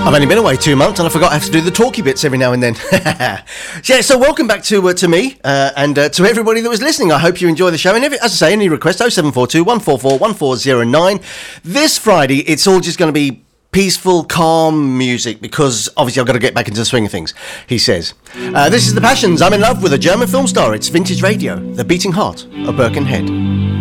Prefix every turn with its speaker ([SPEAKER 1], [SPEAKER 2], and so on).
[SPEAKER 1] I've only been away 2 months and I forgot I have to do the talky bits every now and then. Yeah, so welcome back to me and to everybody that was listening. I hope you enjoy the show. And as I say, any request, 0742 144 1409. This Friday, it's all just going to be peaceful, calm music because obviously I've got to get back into the swing of things, he says. This is The Passions. I'm in love with a German film star. It's Vintage Radio, the beating heart of Birkenhead.